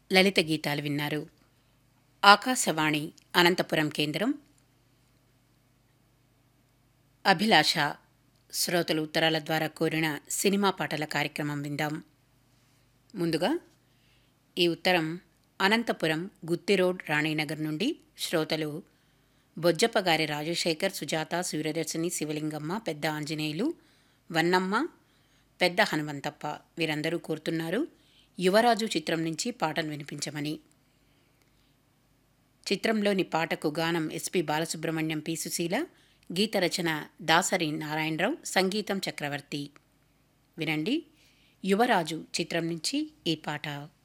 లలిత గీతాలు విన్నారు. ఆకాశవాణి అనంతపురం కేంద్రం. అభిలాష శ్రోతలు ఉత్తరాల ద్వారా కోరిన సినిమా పాటల కార్యక్రమం విందాం. ముందుగా ఈ ఉత్తరం అనంతపురం గుత్తి రోడ్ రాణీనగర్ నుండి శ్రోతలు బొజ్జప్పగారి రాజశేఖర్, సుజాత, సూర్యదర్శిని, శివలింగమ్మ, పెద్ద ఆంజనేయులు, వన్నమ్మ, పెద్ద హనుమంతప్ప వీరందరూ కోరుతున్నారు యువరాజు చిత్రం నుంచి పాటను వినిపించమని. చిత్రంలోని పాటకు గానం ఎస్పి బాలసుబ్రహ్మణ్యం, పి సుశీల, గీత రచన దాసరి నారాయణరావు, సంగీతం చక్రవర్తి. వినండి యువరాజు చిత్రం నుంచి ఈ పాట.